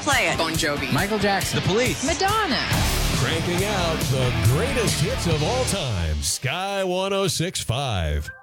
play it. Bon Jovi. Michael Jackson. The Police. Madonna. Cranking out the greatest hits of all time. Sky 106.5.